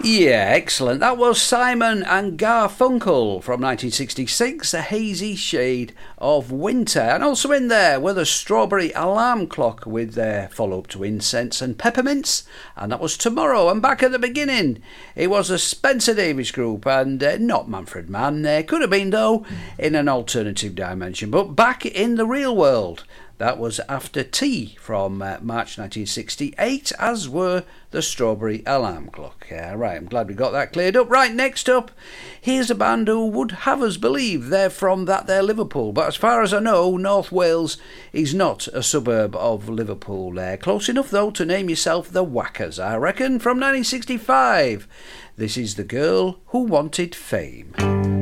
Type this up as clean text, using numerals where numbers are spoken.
Yeah, excellent. That was Simon and Garfunkel from 1966, A Hazy Shade of Winter. And also in there were the Strawberry Alarm Clock with their follow-up to Incense and Peppermints. And that was Tomorrow. And back at the beginning, it was a Spencer Davis group and not Manfred Mann. Could have been, though, in an alternative dimension. But back in the real world, that was After Tea from March 1968, as were the Strawberry Alarm Clock. Right, I'm glad we got that cleared up. Right, next up, here's a band who would have us believe they're from they're Liverpool. But as far as I know, North Wales is not a suburb of Liverpool. Close enough, though, to name yourself the Whackers, I reckon, from 1965. This is The Girl Who Wanted Fame.